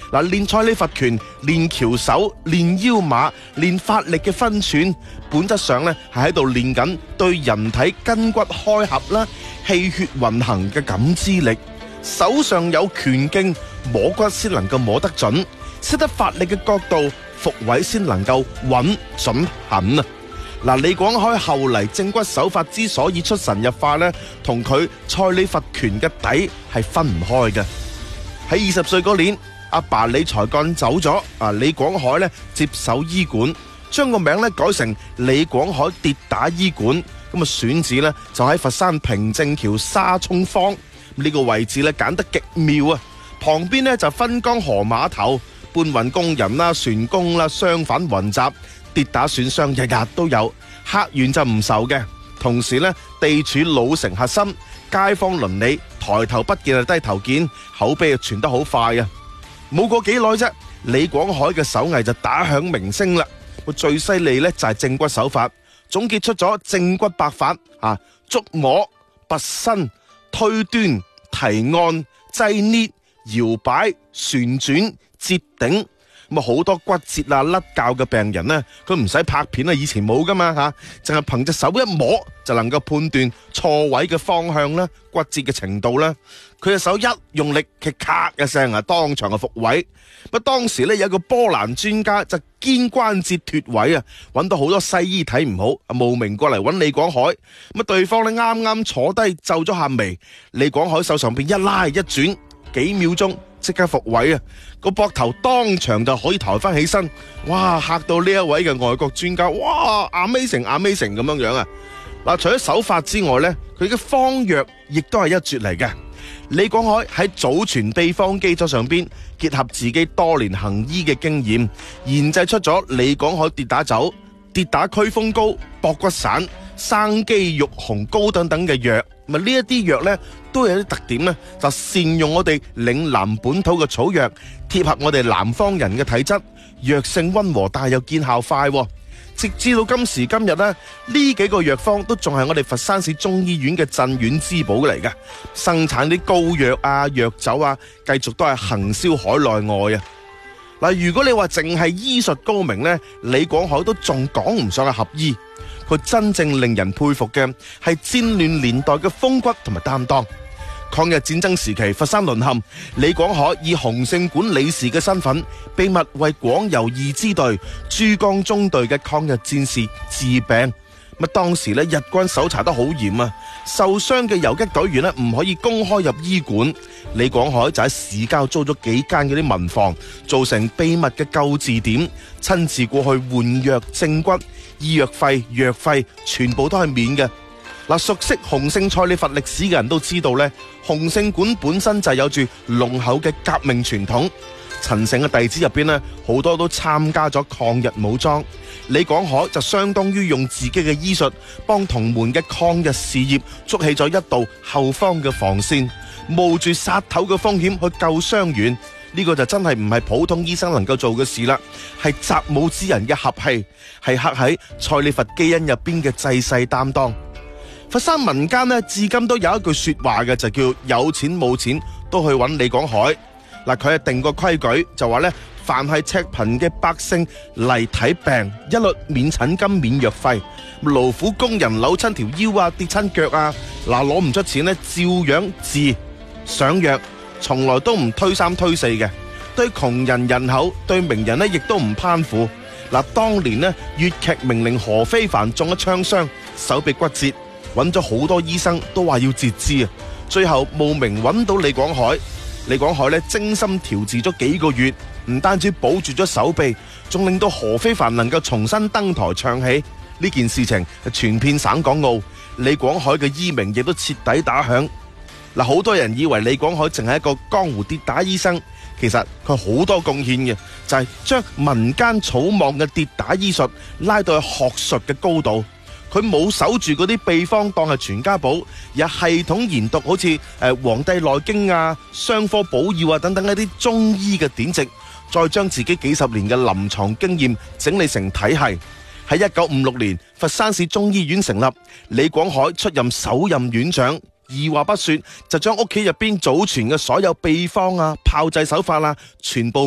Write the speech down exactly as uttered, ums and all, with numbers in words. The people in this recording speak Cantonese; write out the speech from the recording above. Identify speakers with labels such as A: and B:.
A: 嗱，練蔡李佛拳、練翹手、練腰馬、練發力嘅分寸，本質上咧係喺度練緊對人體筋骨開合啦、氣血運行嘅感知力。手上有拳勁，摸骨先能夠摸得準，識得發力嘅角度，伏位先能夠穩準狠啊！嗱，李廣海後嚟正骨手法之所以出神入化咧，同佢蔡李佛拳嘅底係分唔開嘅。喺二十歲嗰年，阿爸李才幹走咗，啊李廣海咧接手醫館，將個名咧改成李廣海跌打醫館。咁啊選址咧就喺佛山平正橋沙涌坊呢個位置咧揀得極妙啊！旁邊咧就分江河碼頭，搬運工人啦、船工啦、商販雲集，跌打損傷日日都有，客源就唔愁嘅。同時咧地處老城核心，街坊鄰里抬頭不見啊低頭見，口碑啊傳得好快啊！冇過幾耐啫，李廣海嘅手藝就打響名聲啦。佢最犀利咧就係正骨手法，總結出咗正骨百法啊，捉摸、拔伸、推端、提按、擠捏、搖擺、旋轉、折頂。咁啊好多骨折啊甩臼嘅病人呢，佢唔使拍片啊，以前冇噶嘛吓，淨係憑隻手一摸就能夠判斷錯位嘅方向啦、骨折嘅程度啦。佢隻手一用力，佢咔一聲啊，當場嘅復位。咁當時咧有一個波蘭專家就肩關節脫位啊，揾到好多西醫睇唔好，啊慕名過嚟揾李廣海。咁啊對方咧啱啱坐低皺咗下眉，李廣海手上邊一拉一轉，幾秒鐘即刻復位啊！個膊頭當場就可以抬翻起身，哇！嚇到呢一位嘅外國專家，哇 ！amazing amazing 咁樣樣啊！嗱，除咗手法之外咧，佢嘅方藥亦都係一絕嚟嘅。李廣海喺祖傳秘方基礎上邊，結合自己多年行醫嘅經驗，研製出咗李廣海跌打酒、跌打驅風膏、駁骨散、生肌肉紅膏等等嘅藥。咁啊呢一啲藥咧都有啲特點咧，就善用我哋嶺南本土嘅草藥，貼合我哋南方人嘅體質，藥性溫和，但係又見效快。直至到今時今日咧，呢幾個藥方都仲係我哋佛山市中醫院嘅鎮院之寶嚟嘅，生產啲膏藥啊、藥酒啊，繼續都係行銷海內外啊。嗱，如果你話淨係醫術高明呢，李廣海都仲講唔上係合醫。佢真正令人佩服嘅係戰亂年代嘅風骨同埋擔當。抗日戰爭時期，佛山淪陷，李廣海以紅勝館理事嘅身份，秘密為廣游二支隊、珠江中隊嘅抗日戰士治病。咁當時咧，日軍搜查得好嚴啊，受傷嘅游擊隊員咧唔可以公開入醫館。李廣海就喺市郊租咗幾間嗰啲民房，做成秘密嘅救治點，親自過去換藥正骨，醫藥費、藥費全部都係免嘅。嗱，熟悉洪聖蔡李佛歷史嘅人都知道咧，洪聖館本身就有住濃厚嘅革命傳統。陳勝嘅弟子入邊咧，好多都參加咗抗日武裝。李廣海就相當於用自己嘅醫術，幫同門嘅抗日事業築起咗一道後方嘅防線，冒住殺頭嘅風險去救傷員。呢個就真係唔係普通醫生能夠做嘅事啦，係習武之人嘅合氣，係刻喺蔡李佛基因入邊嘅濟世擔當。佛山民間咧，至今都有一句說話嘅，就叫有錢冇錢都去揾李廣海。嗱，佢係定個規矩，就話咧，凡係赤貧嘅百姓嚟睇病，一律免診金、免藥費。勞苦工人扭親條腰啊、跌親腳啊，嗱攞唔出錢咧，照樣治上藥，從來都唔推三推四嘅。對窮人人口，對名人咧，亦都唔攀附。嗱，當年咧，粵劇名伶何非凡中咗槍傷，手臂骨折。揾咗好多醫生都話要截肢啊，最後慕名揾到李廣海。李廣海咧精心調治咗幾個月，唔單止保住咗手臂，仲令到何非凡能夠重新登台唱戲。呢件事情傳遍省港澳，李廣海嘅醫名亦都徹底打響。嗱，好多人以為李廣海淨係一個江湖跌打醫生，其實佢好多貢獻嘅，就係將民間草莽嘅跌打醫術拉到去學術嘅高度。佢冇守住嗰啲秘方當係傳家寶，有系統研讀好似誒《黃帝內經》啊、傷科寶要啊等等一啲中醫嘅典籍，再將自己幾十年嘅臨床經驗整理成體系。喺一九五六年，佛山市中醫院成立，李廣海出任首任院長，二話不說就將屋企入邊祖傳嘅所有秘方啊、炮製手法啊，全部